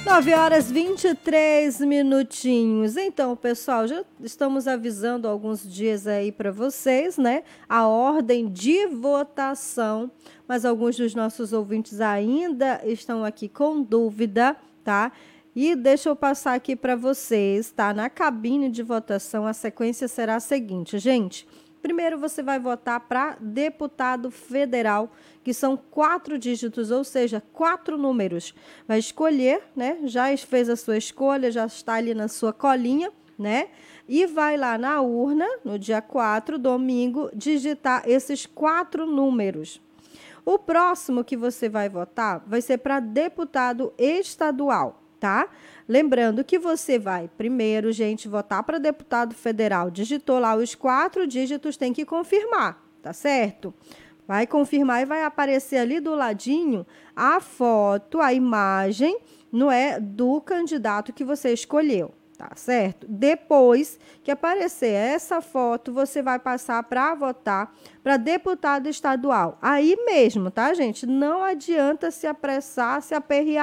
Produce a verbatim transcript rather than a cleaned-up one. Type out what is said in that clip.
nove horas e vinte e três minutinhos. Então, pessoal, já estamos avisando há alguns dias aí para vocês, né? A ordem de votação, mas alguns dos nossos ouvintes ainda estão aqui com dúvida, tá? E deixa eu passar aqui para vocês, tá? Na cabine de votação, a sequência será a seguinte, gente. Primeiro você vai votar para deputado federal, que são quatro dígitos, ou seja, quatro números. Vai escolher, né? Já fez a sua escolha, já está ali na sua colinha, né? E vai lá na urna, no dia quatro, domingo, digitar esses quatro números. O próximo que você vai votar vai ser para deputado estadual, tá? Lembrando que você vai, primeiro, gente, votar para deputado federal. Digitou lá os quatro dígitos, tem que confirmar, tá certo? Vai confirmar e vai aparecer ali do ladinho a foto, a imagem, não é, do candidato que você escolheu, tá certo? Depois que aparecer essa foto, você vai passar para votar para deputado estadual. Aí mesmo, tá, gente? Não adianta se apressar, se aperrear.